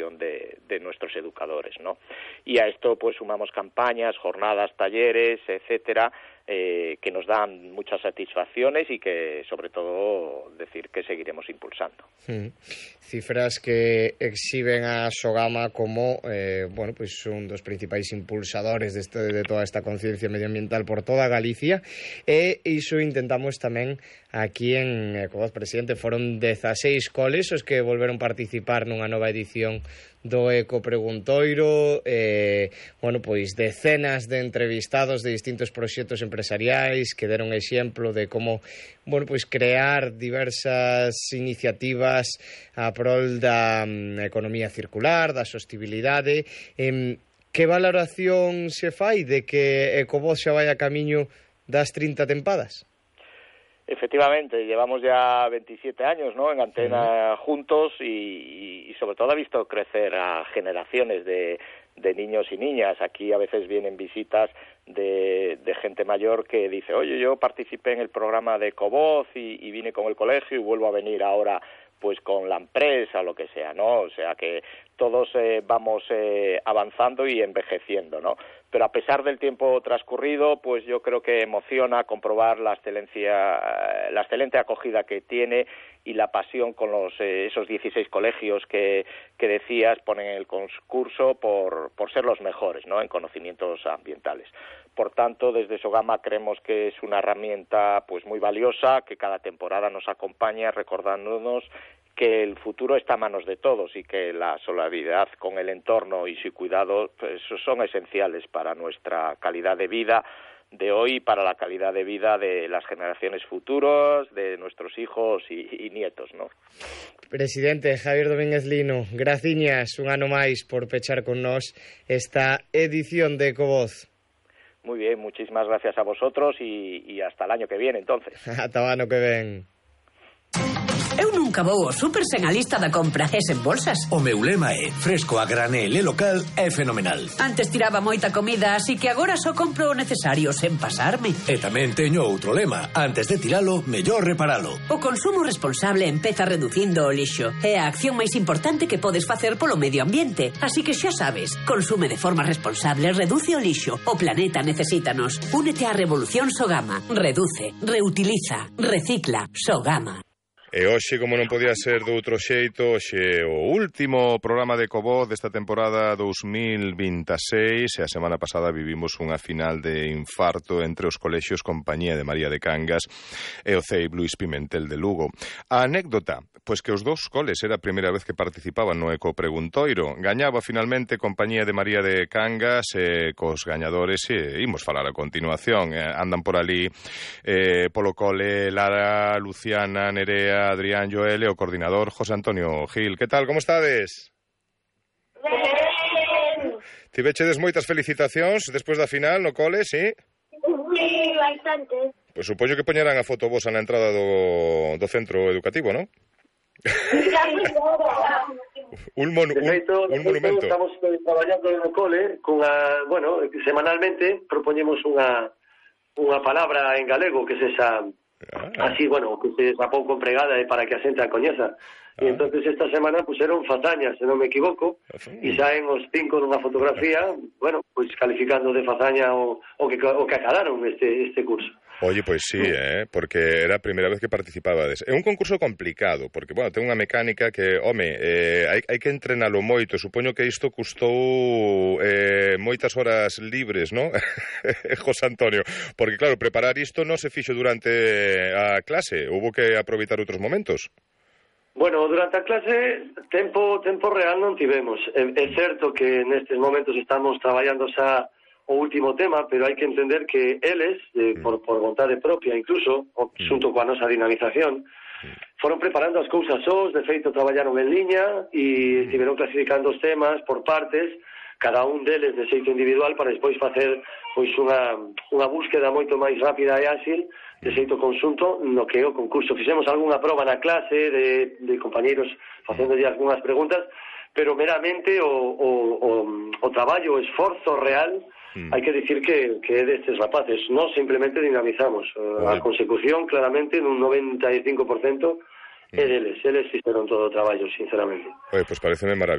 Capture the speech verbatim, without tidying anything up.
formación de, de nuestros educadores, ¿no? Y a esto pues sumamos campañas, jornadas, talleres, etcétera, eh, que nos dan muchas satisfacciones y que sobre todo decir que seguiremos impulsando. Mm. Cifras que exhiben a Sogama como eh, bueno, pues un dos principais impulsadores de, este, de toda esta conciencia medioambiental por toda Galicia, e iso intentamos tamén aquí en Ecovoz, presidente. Foron dezaseis coles os que volveron participar nunha nova edición do Eco Preguntoiro, eh, bueno, pois decenas de entrevistados de distintos proxectos empresariais que deron exemplo de como, bueno, pois crear diversas iniciativas a prol da um, economía circular, da sostibilidade. Eh, que valoración se fai de que Ecovoz xa vai a camiño das trinta tempadas? Efectivamente, llevamos ya veintisiete años, ¿no?, en Antena sí. juntos y, y sobre todo ha visto crecer a generaciones de, de niños y niñas. Aquí a veces vienen visitas de, de gente mayor que dice, oye, yo participé en el programa de Ecovoz y, y vine con el colegio y vuelvo a venir ahora pues con la empresa o lo que sea, ¿no? O sea que todos eh, vamos eh, avanzando y envejeciendo, ¿no? Pero a pesar del tiempo transcurrido, pues yo creo que emociona comprobar la excelencia, la excelente acogida que tiene y la pasión con los eh, esos dieciséis colegios que, que decías ponen en el concurso por, por ser los mejores, ¿no?, en conocimientos ambientales. Por tanto, desde Sogama creemos que es una herramienta pues muy valiosa, que cada temporada nos acompaña recordándonos que el futuro está a manos de todos y que la solidaridad con el entorno y su cuidado pues, son esenciales para nuestra calidad de vida de hoy y para la calidad de vida de las generaciones futuras, de nuestros hijos y, y nietos, ¿no? Presidente Javier Domínguez Lino, graciñas un ano máis por pechar con nós esta edición de Ecovoz. Muy bien, muchísimas gracias a vosotros y, y hasta el año que viene, entonces. Ata o ano que ven. Eu nunca vou ao super sen a lista da compra e sen bolsas. O meu lema é fresco a granel e local é fenomenal. Antes tiraba moita comida, así que agora só compro o necesario sen pasarme. E tamén teño outro lema. Antes de tiralo, mellor reparalo. O consumo responsable empeza reducindo o lixo. É a acción máis importante que podes facer polo medio ambiente. Así que xa sabes, consume de forma responsable, reduce o lixo. O planeta necesítanos. Únete á revolución Sogama. Reduce, reutiliza, recicla. Sogama. E hoxe, como non podía ser de outro xeito, hoxe o último programa de Ecovoz desta temporada dous mil vinte e seis, e a semana pasada vivimos unha final de infarto entre os colexios Compañía de María de Cangas e o C E I B Luís Pimentel de Lugo. A anécdota, pois que os dous coles era a primeira vez que participaban no Eco Preguntoiro. Gañaba finalmente Compañía de María de Cangas e cos gañadores e imos falar a continuación. Eh, andan por ali eh, polo cole Lara, Luciana, Nerea, Adrián, Joel e o coordinador José Antonio Gil. Que tal, como estades? Ben. Tivechedes moitas felicitacións despois da final no cole, sí? Sí, bastante. Pois supoño que poñerán a foto vosa na entrada do, do centro educativo, non? un, mon, un, feito, un monumento. Estamos traballando no cole con a, bueno, semanalmente propoñemos unha unha palabra en galego que se esa Ah. así, bueno, que se a pouco empregada é para que a xente a coñeza. Ah. E entonces esta semana puseron fazañas, se non me equivoco, ah, e saen os cinco nunha fotografía, bueno, pois pues, calificando de fazaña o, o que o que acadaron este este curso. Oye, pois sí, eh, porque era a primeira vez que participabades. É un concurso complicado, porque, bueno, ten unha mecánica que, home, eh, hai, hai que entrenalo moito. Supoño que isto custou eh, moitas horas libres, ¿no? José Antonio, porque, claro, preparar isto non se fixo durante a clase, houbo que aproveitar outros momentos. Bueno, durante a clase tempo tempo real non tivemos. É, é certo que nestes momentos estamos traballando xa o último tema, pero hai que entender que eles, eh, por, por vontade propia, incluso, xunto coa nosa dinamización, foron preparando as cousas sós, de feito traballaron en liña e estiveron clasificando os temas por partes, cada un deles de xeito individual para despois facer pois unha, unha búsqueda moito máis rápida e áxil de xeito conxunto no que o concurso. Fixemos algunha proba na clase de, de compañeiros facéndolle algunhas preguntas, pero meramente o, o, o, o traballo, o esforzo real, mm. hai que dicir que, que é destes rapaces. Nós simplemente dinamizamos. Uh, a consecución, claramente, nun noventa e cinco por cento é deles. Eles fixeron todo o traballo, sinceramente. Oye, pues pareceme maravilloso.